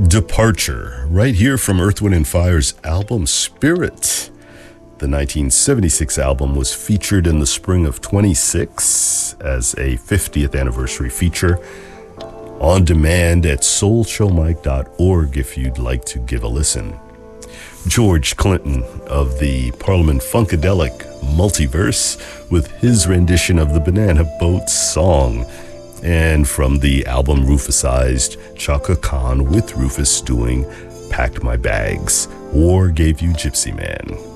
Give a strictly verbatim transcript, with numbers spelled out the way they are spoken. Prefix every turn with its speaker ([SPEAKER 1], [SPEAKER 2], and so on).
[SPEAKER 1] Departure, right here from Earth, Wind and Fire's album Spirit. The nineteen seventy-six album was featured in the spring of twenty-six as a fiftieth anniversary feature on demand at soul show mike dot org if you'd like to give a listen. George Clinton of the Parliament Funkadelic Multiverse with his rendition of the Banana Boat song. And from the album Rufusized, Chaka Khan with Rufus doing Packed My Bags. War gave you Gypsy Man.